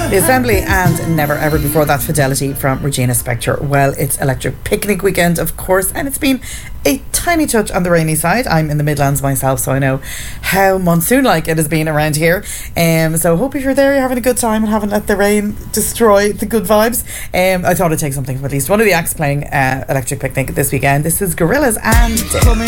The Assembly, and never ever before that, Fidelity from Regina Spektor. Well, it's Electric Picnic weekend, of course, and it's been a tiny touch on the rainy side. I'm in the Midlands myself, so I know how monsoon-like it has been around here. So hope if you're there, you're having a good time and haven't let the rain destroy the good vibes. I thought I'd take something from at least one of the acts playing Electric Picnic this weekend. This is Gorillaz and Coming